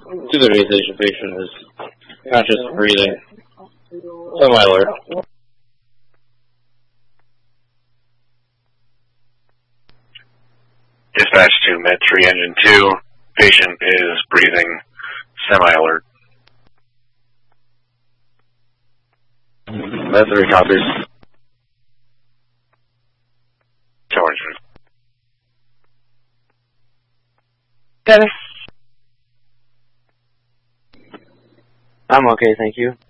To the realization patient is conscious, breathing, semi-alert. Dispatch to Med 3 Engine 2. Patient is breathing, semi-alert. Med 3 copies. George. Dennis? I'm okay, thank you.